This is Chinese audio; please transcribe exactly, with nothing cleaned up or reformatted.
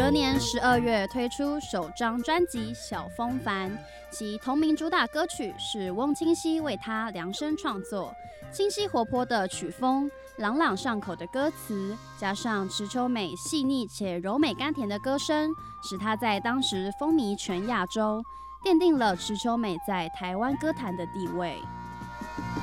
隔年十二月推出首张专辑《小风帆》，其同名主打歌曲是翁清溪为他量身创作。清晰活泼的曲风，朗朗上口的歌词，加上池秋美细腻且柔美甘甜的歌声，使她在当时风靡全亚洲，奠定了池秋美在台湾歌坛的地位。